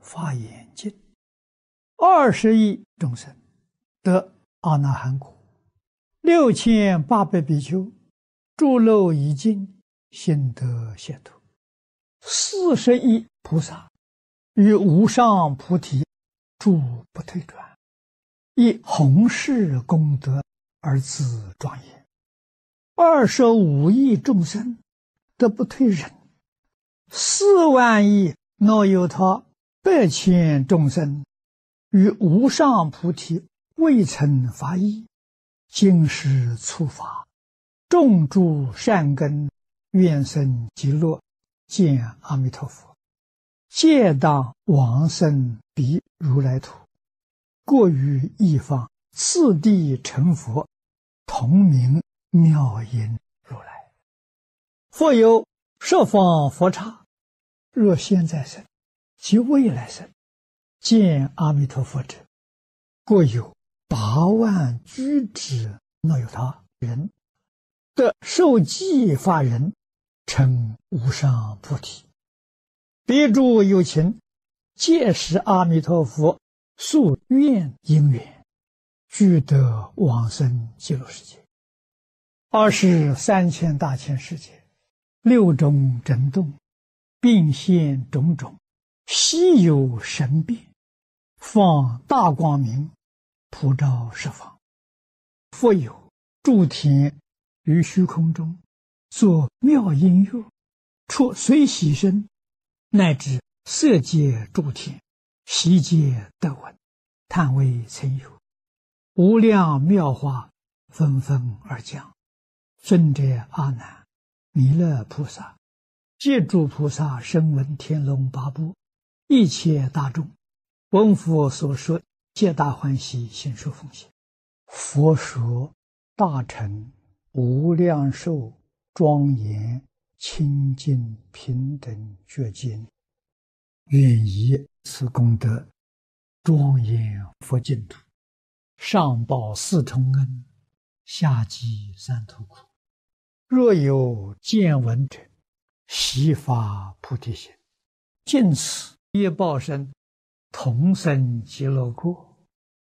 发眼净，20亿众生得阿那含果，6800比丘诸漏已尽，心得解脱，40亿菩萨于无上菩提诸不退转，以弘誓功德而自庄严，25亿众生得不退忍，4万亿那由他100千众生于无上菩提未曾发意，今世初发，种诸善根，愿生极乐，见阿弥陀佛，皆当往生彼如来土，过于一方，次第成佛，同名妙音如来。复有十方佛刹，若现在生及未来生，见阿弥陀佛者，过有8万居止那由他人，得受记法人，成无上菩提。彼诸有情，皆是阿弥陀佛宿愿因缘，俱得往生极乐世界。23千大千世界，6种震动，并现种种稀有神变，放大光明，普照十方。复有诸天于虚空中，作妙音乐，出随喜声，乃至色界诸天，悉皆得闻，叹为曾有。无量妙法纷纷而降。尊者阿难、弥勒菩萨，皆诸菩萨声闻天龙八部，一切大众，闻佛所说，皆大欢喜，心受奉献。佛说大乘无量寿庄严清净平等觉经，愿以此功德庄严佛净土，上报4重恩，下济3途苦。若有见闻者，悉发菩提心，尽此业报身，同生极乐国。